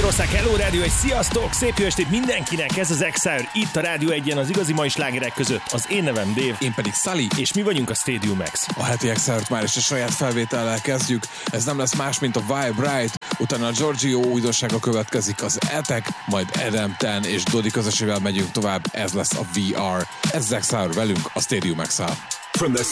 Magyarország, hello rádió, egy sziasztok, szép jó estét mindenkinek, ez az Exile, itt a Rádió 1-en az igazi mai slágerek között. Az én nevem Dave. Én pedig Sully. És mi vagyunk a Stadium X. A heti Exile-t már is a saját felvétellel kezdjük, ez nem lesz más, mint a Vibe Right, utána a Giorgio újdonsága következik, az Attack, majd Adam Ten és Dodi közösével megyünk tovább, ez lesz a VR. Ez az Exile velünk, a Stadium Exile. From the